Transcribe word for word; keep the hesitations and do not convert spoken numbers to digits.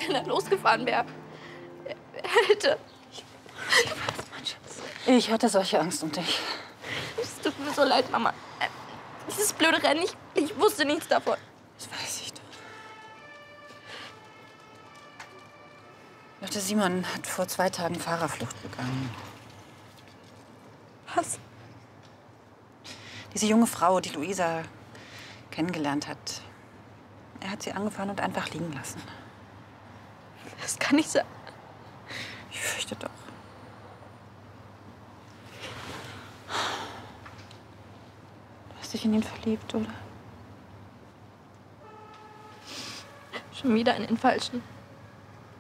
wenn er losgefahren wäre. Er, er hätte... Ich hatte solche Angst um dich. Es tut mir so leid, Mama. Dieses blöde Rennen, ich, ich wusste nichts davon. Das weiß ich doch. Lotte, Simon hat vor zwei Tagen Fahrerflucht begangen. Was? Diese junge Frau, die Luisa kennengelernt hat. Er hat sie angefahren und einfach liegen lassen. Das kann nicht sein. Ich fürchte doch. Du hast dich in ihn verliebt, oder? Schon wieder in den Falschen.